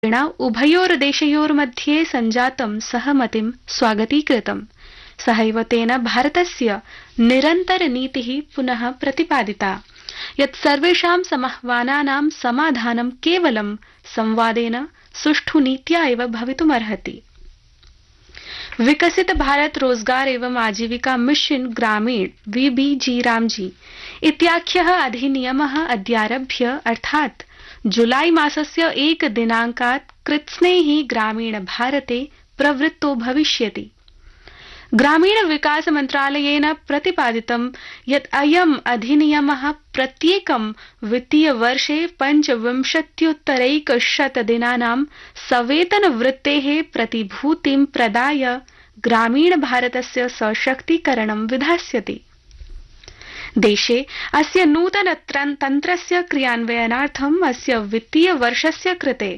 उभयोर्देशयोर्मध्ये सञ्जातं सहमतिं स्वागतीकृतं। सहैव तेन भारतस्य निरन्तरनीतिः पुनः प्रतिपादिता यत् सर्वेषां समाह्वानानां समाधानं केवलं संवादेन सुष्ठु नीत्या एव भवितुमर्हति। विकसित भारत रोजगार एवं आजीविका मिशन ग्रामीण VBG रामजी इत्याख्यः अधिनियमः अद्यारभ्य अर्थात् जुलाई मासस्य 1 दिनाङ्कात् कृत्स्नैः ग्रामीण भारते प्रवृत्तो भविष्यति। ग्रामीण विकास मन्त्रालयेन प्रतिपादितं यत् अयम् अधिनियमः प्रत्येकं वित्तीयवर्षे 25,100 दिनानां सवेतनवृत्तेः प्रतिभूतिं प्रदाय ग्रामीण भारतस्य सशक्तीकरणं विधास्यति। देशे अस्य नूतन तन्त्रस्य क्रियान्वयनार्थम् अस्य वित्तीयवर्षस्य कृते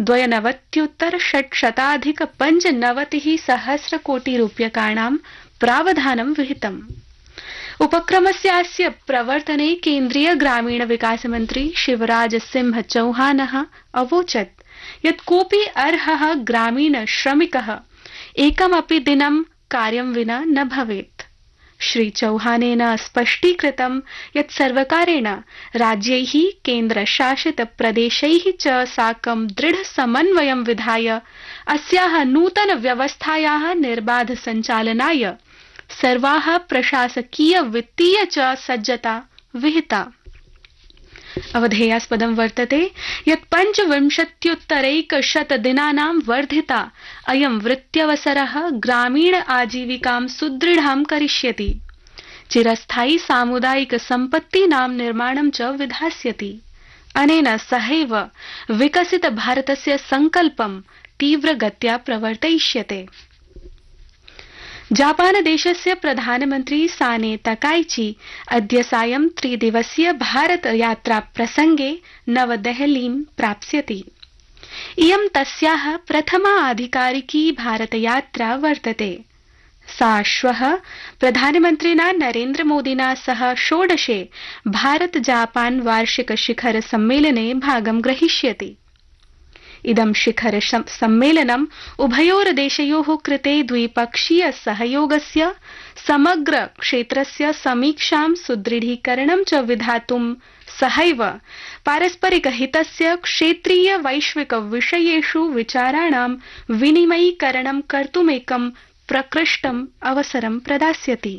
92,695 कोटिरूप्यकाणां प्रावधानं विहितम्। उपक्रमस्यास्य प्रवर्तने केन्द्रीय ग्रामीण विकास मन्त्री शिवराज सिंह चौहानः अवोचत् यत् कोऽपि अर्हः ग्रामीण श्रमिकः एकमपि दिनं कार्यं विना न भवेत्। श्री चौहानेन स्पष्टीकृतं यत् सर्वकारेण राज्यैः केन्द्रशासित प्रदेशैः च साकं दृढ समन्वयं विधाय अस्याः नूतन व्यवस्थायाः निर्बाध सञ्चालनाय सर्वाः प्रशासकीय वित्तीय च सज्जता विहिता। अवधेयास्पदं वर्तते यत् 25,100 दिनानां वर्धिता अयं वृत्त्यवसरः ग्रामीण आजीविकां सुदृढां करिष्यति। चिरस्थायी सामुदायिक सम्पत्तीनां निर्माणं च विधास्यति। अनेन सहैव विकसित भारतस्य संकल्पं तीव्रगत्या प्रवर्तयिष्यते। जापान देशस्य प्रधानमन्त्री साने तकाइची अद्य सायं 3 दिवसीय भारत यात्रा प्रसंगे नवदेहलीं प्राप्स्यति। इयं तस्याः प्रथमा आधिकारिकी भारत यात्रा वर्तते। सा श्वः प्रधानमन्त्रिणा नरेन्द्र मोदिना सह 16 भारत जापान वार्षिक शिखर सम्मेलने भागं ग्रहीष्यति। इदं शिखर सम्मेलनम् उभयोर्देशयोः कृते द्विपक्षीय सहयोगस्य समग्र क्षेत्रस्य समीक्षां सुदृढीकरणं च विधातुं सहैव पारस्परिक हितस्य क्षेत्रीय वैश्विक विषयेषु विचाराणां विनिमयीकरणं कर्तुमेकं प्रकृष्टम् अवसरं प्रदास्यति।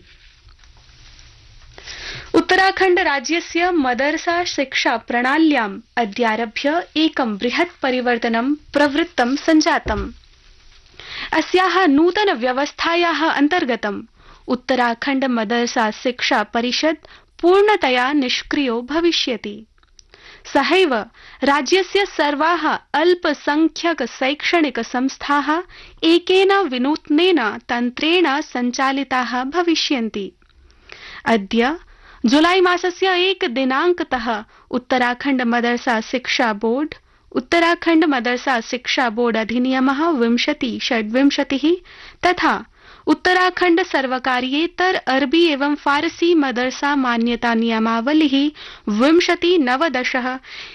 उत्तराखण्ड राज्यस्य मदरसा शिक्षा प्रणाल्याम् अद्यारभ्य एकं बृहत् परिवर्तनं प्रवृत्तं सञ्जातम्। अस्याः नूतन व्यवस्थायाः अन्तर्गतम् उत्तराखण्ड मदरसा शिक्षा परिषद पूर्णतया निष्क्रियो भविष्यति। सहैव राज्यस्य सर्वाः अल्पसंख्यक शैक्षणिक संस्थाः एकेन विनूत्नेन तन्त्रेण सञ्चालिताः भविष्यन्ति। अद्य जुलाई मासस्य 1 दिनाङ्कतः उत्तराखण्ड मदरसा शिक्षा बोर्ड अधिनियमः 2026 तथा उत्तराखण्ड सर्वकारीयेतर अरबी एवं फारसी मदरसा मान्यता नियमावलिः 2019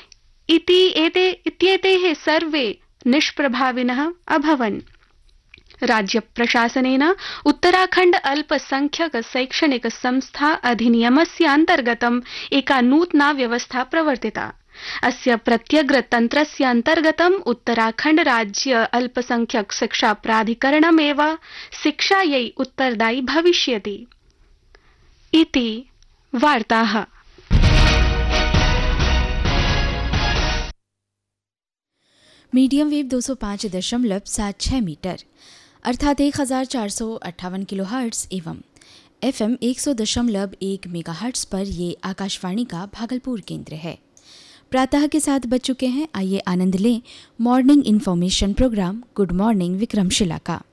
इत्येतेः सर्वे निष्प्रभाविनः अभवन्। राज्य प्रशासनेन उत्तराखण्ड अल्पसंख्यक शैक्षणिक संस्था अधिनियमस्य अन्तर्गतम् एका नूतना व्यवस्था प्रवर्तिता। अस्य प्रत्यग्र तन्त्रस्य अन्तर्गतम् उत्तराखण्ड राज्य अल्पसंख्यक शिक्षा प्राधिकरणमेव शिक्षायै उत्तरदायी भविष्यति इति वार्ताः। मीडियम वेव 205.76 मीटर अर्थात 1458 किलोहर्ट्ज एवं FM 100.1 मेगाहर्ट्ज पर ये आकाशवाणी का भागलपुर केंद्र है। प्रातः के 7 बज चुके हैं। आइए आनंद लें मॉर्निंग इन्फॉर्मेशन प्रोग्राम गुड मॉर्निंग विक्रमशिला का।